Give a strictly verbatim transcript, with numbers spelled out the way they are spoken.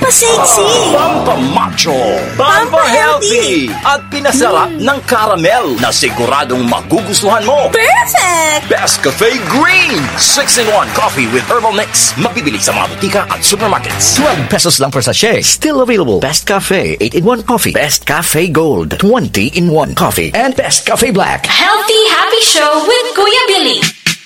Pampasexy, pampamacho, pampahealthy, at pinasarap mm. ng caramel na siguradong magugustuhan mo. Perfect! Best Cafe Green, six in one coffee with herbal mix. Mabibili sa mga butika at supermarkets. twelve pesos lang per sachet. Still available. Best Cafe eight in one coffee. Best Cafe Gold twenty in one coffee. And Best Cafe Black. Healthy Happy Show with Kuya Billy.